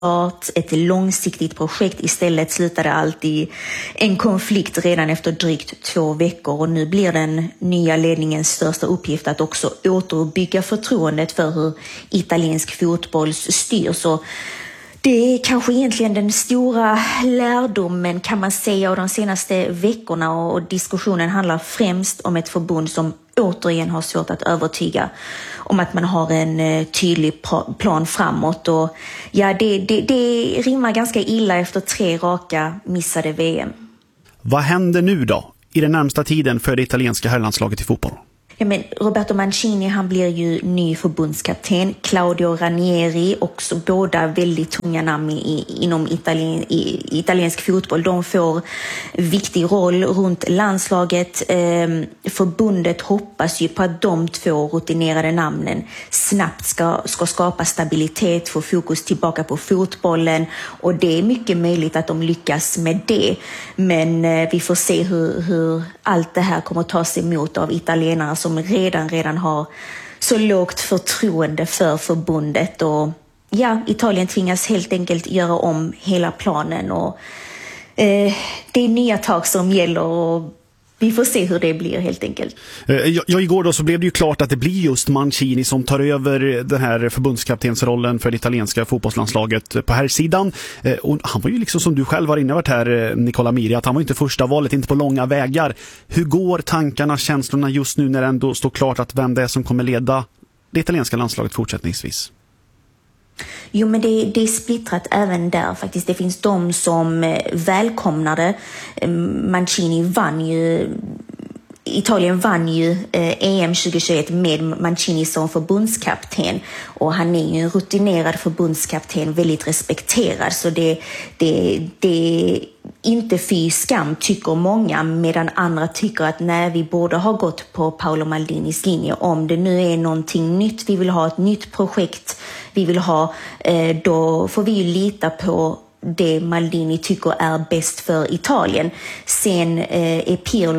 ett långsiktigt projekt. Istället slutade allt i en konflikt redan efter drygt 2 veckor, och nu blir den nya ledningens största uppgift att också återuppbygga förtroendet för hur italiensk fotboll styrs. Och det är kanske egentligen den stora lärdomen, kan man säga, av de senaste veckorna, och diskussionen handlar främst om ett förbund som återigen har svårt att övertyga om att man har en tydlig plan framåt. Och ja, det rimmar ganska illa efter 3 raka missade VM. Vad händer nu då i den närmsta tiden för det italienska herrlandslaget i fotboll? Ja, men Roberto Mancini, han blir ju ny förbundskapten. Claudio Ranieri, också båda väldigt tunga namn inom italiensk fotboll. De får viktig roll runt landslaget. Förbundet hoppas ju på att de 2 rutinerade namnen snabbt ska skapa stabilitet, få fokus tillbaka på fotbollen, och det är mycket möjligt att de lyckas med det. Men vi får se hur allt det här kommer att tas emot av italienare som redan har så lågt förtroende för förbundet. Och ja, Italien tvingas helt enkelt göra om hela planen, och det är nya tag som gäller, och vi får se hur det blir helt enkelt. Igår då så blev det ju klart att det blir just Mancini som tar över den här förbundskaptensrollen för det italienska fotbollslandslaget på här sidan. Och han var ju liksom, som du själv har innevarit här, Nicola Miri, att han var inte första valet, inte på långa vägar. Hur går tankarna, känslorna just nu när det ändå står klart att vem det är som kommer leda det italienska landslaget fortsättningsvis? Jo, men det är splittrat även där faktiskt. Det finns de som välkomnade. Italien vann ju EM 2021 med Mancini som förbundskapten, och han är ju en rutinerad förbundskapten, väldigt respekterad, så det är inte fy skam, tycker många, medan andra tycker att nej, vi borde ha gått på Paolo Maldinis linje. Om det nu är någonting nytt, vi vill ha ett nytt projekt, vi vill ha, då får vi ju lita på det Maldini tycker är bäst för Italien. Sen är Pirlo